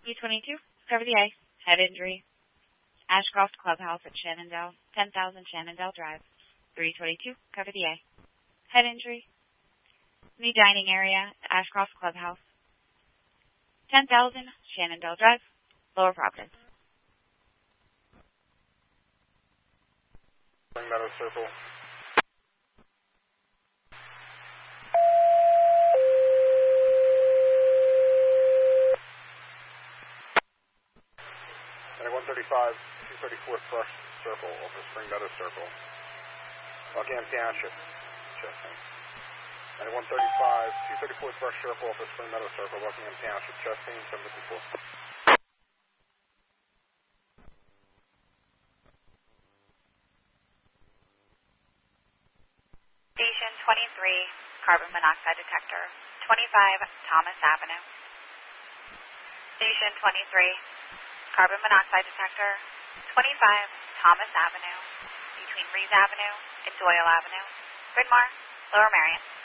222, cover the A. Head injury. Ashcroft Clubhouse at Shenandoah, 10,000 Shenandoah Drive. 322, cover the A. Head injury. The dining area at Ashcroft Clubhouse, 10,000 Shenandoah Drive, Lower Providence. Meadow Circle. And 135, 234th Brush Circle over Spring Meadow Circle. Buckingham Township, Chesney. And 135, 234th Brush Circle over Spring Meadow Circle, Buckingham Township, Chesney, 754. Station 23, carbon monoxide detector, 25 Thomas Avenue. Station 23, carbon monoxide detector, 25 Thomas Avenue, between Rees Avenue and Doyle Avenue. Grid Mar, Lower Marion.